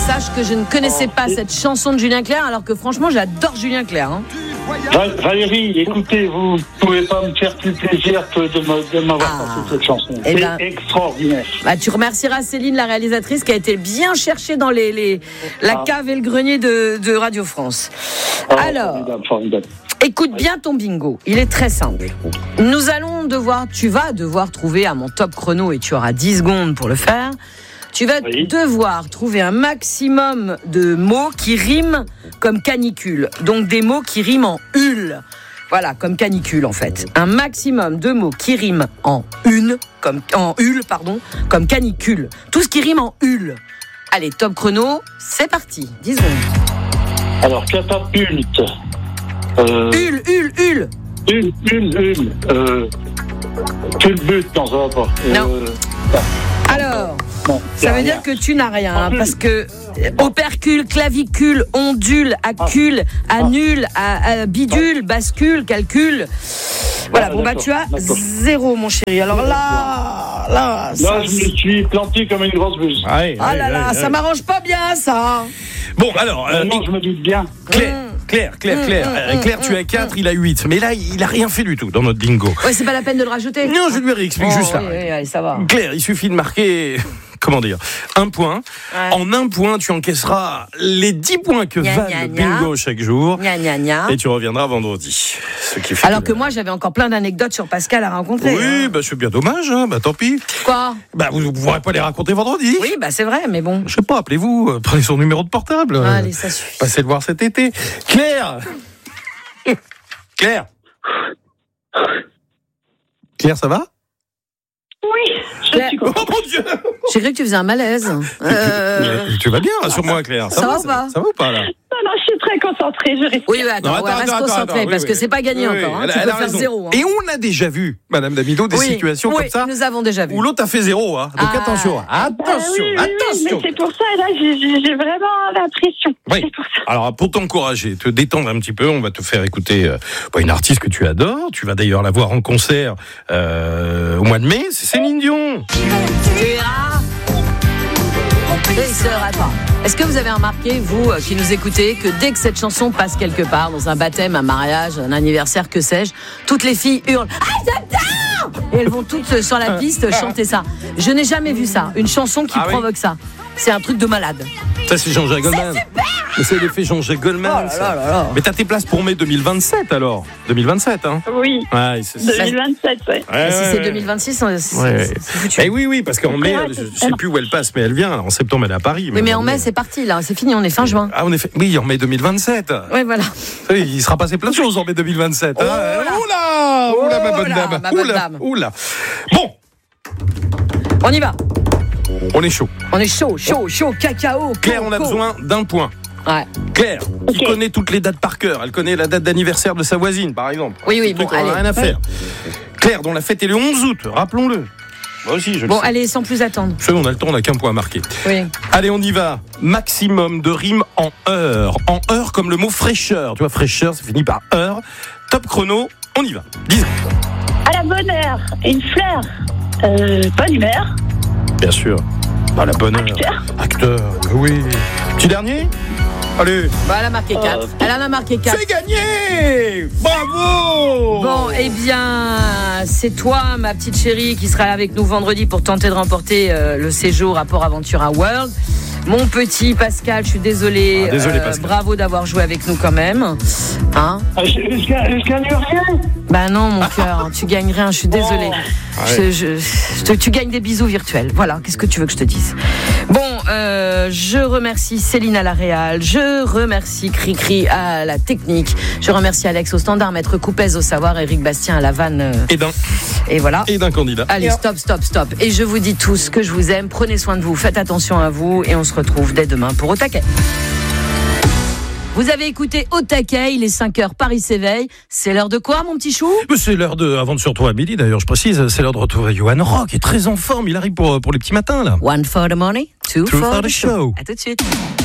sache que je ne connaissais pas cette chanson de Julien Clerc, alors que franchement, j'adore Julien Clerc. Hein. Valérie, écoutez, vous ne pouvez pas me faire plus plaisir que de m'avoir passé cette chanson. C'est extraordinaire. Bah, tu remercieras Céline, la réalisatrice, qui a été bien cherchée dans la cave et le grenier de Radio France. Alors, formidable. Écoute bien ton bingo. Il est très simple. Tu vas devoir trouver à mon top chrono, et tu auras 10 secondes pour le faire. Tu vas devoir trouver un maximum de mots qui riment comme canicule. Donc des mots qui riment en hule. Voilà, comme canicule en fait. Un maximum de mots qui riment en hule, comme canicule. Tout ce qui rime en hule. Allez, top chrono, c'est parti. 10 secondes. Alors, catapulte. Hule. Culbute, non, ça va pas. Non. Alors, ça veut dire que tu n'as rien, parce que opercule, clavicule, ondule, accule, annule, bidule, bascule, calcul. Voilà, tu as 0, mon chéri. Alors là, je me suis planté comme une grosse buse. Ça m'arrange pas bien, ça. Bon, alors, je me doute bien. Claire, tu as 4, il a 8. Mais là, il a rien fait du tout dans notre bingo. Ouais, c'est pas la peine de le rajouter. Non, je lui réexplique juste là. Oui, allez, ça va. Claire, il suffit de marquer... Comment dire, 1 point. Ouais. En 1 point, tu encaisseras les 10 points que valent le bingo chaque jour. Et tu reviendras vendredi. Alors que moi, j'avais encore plein d'anecdotes sur Pascal à rencontrer. Oui, c'est bien dommage. Tant pis. Quoi ? Vous ne pourrez pas les raconter vendredi. Oui, c'est vrai, mais bon. Je sais pas, appelez-vous, prenez son numéro de portable. Allez, ça suffit. Passez le voir cet été. Claire, ça va ? Oui, je suis contente. Oh mon Dieu! J'ai cru que tu faisais un malaise. Tu vas bien, rassure-moi, Claire. Ça va ou pas? Ça va ou pas, là? Non, je suis très concentrée, je reste. Oui, reste concentrée, parce que c'est pas gagné encore. Tu peux faire 0. Et on a déjà vu, Madame Damido, des situations comme ça. Nous avons déjà vu. Où l'autre a fait 0, hein. Donc attention. Oui, mais c'est pour ça, là, j'ai vraiment la pression. Oui. C'est pour ça. Alors, pour t'encourager, te détendre un petit peu, on va te faire écouter une artiste que tu adores. Tu vas d'ailleurs la voir en concert au mois de mai. C'est Céline Dion. Est-ce que vous avez remarqué, vous qui nous écoutez, que dès que cette chanson passe quelque part, dans un baptême, un mariage, un anniversaire, que sais-je, toutes les filles hurlent « Ah, j'adore !» Et elles vont toutes sur la piste chanter ça. Je n'ai jamais vu ça, une chanson qui provoque ça. C'est un truc de malade. Ça, c'est Jean-Jacques Goldman. C'est l'effet Jean-Jacques Goldman. Mais t'as tes places pour mai 2027 alors. 2027, hein. Oui. 2027, ouais. Si c'est 2026, c'est foutu. Et oui, parce qu'en mai, je sais plus où elle passe, mais elle vient. En septembre, elle est à Paris. Mais en mai, c'est parti, là. C'est fini, on est fin juin. Oui, en mai 2027. Oui, voilà. Il sera passé plein de choses en mai 2027. Oula, ma bonne dame. Oula. Bon. On y va. On est chaud. Cacao. Claire, on a besoin d'1 point. Ouais. Claire, qui connaît toutes les dates par cœur. Elle connaît la date d'anniversaire de sa voisine, par exemple. Oui, on n'a rien à faire. Claire, dont la fête est le 11 août, rappelons-le. Moi aussi, je le sais. Allez, sans plus attendre. On a le temps, on n'a qu'un point à marquer. Oui. Allez, on y va. Maximum de rimes en heure. En heure, comme le mot fraîcheur. Tu vois, fraîcheur, ça finit par heure. Top chrono, on y va. 10 secondes. À la bonne heure, une fleur. Bonne humeur. Bien sûr. À la bonne heure. Acteur. Oui. Petit dernier. Allez. Elle a marqué 4. Elle en a marqué 4. C'est gagné. Bravo. Bon, c'est toi, ma petite chérie, qui sera avec nous vendredi pour tenter de remporter le séjour à Port Aventura World. Mon petit Pascal, je suis désolée. Désolé, Pascal. Bravo d'avoir joué avec nous quand même. Hein? Je gagne rien. Non, mon cœur, tu gagnes rien, je suis désolée. Tu gagnes des bisous virtuels. Voilà, qu'est-ce que tu veux que je te dise? Bon, je remercie Céline à la réal, je remercie Cricri à la technique, je remercie Alex au standard, Maître Coupez au savoir, Éric Bastien à la vanne. Et voilà. Et d'un candidat. Allez, stop. Et je vous dis tous que je vous aime, prenez soin de vous, faites attention à vous et on se retrouve dès demain pour Au Taquet. Vous avez écouté Au Taquet, il est 5h, Paris s'éveille. C'est l'heure de quoi, mon petit chou? C'est l'heure avant de se retrouver à midi, d'ailleurs, je précise, c'est l'heure de retrouver Johan Rock, qui est très en forme, il arrive pour les petits matins, là. 1 for the money, 2 for the show. À tout de suite.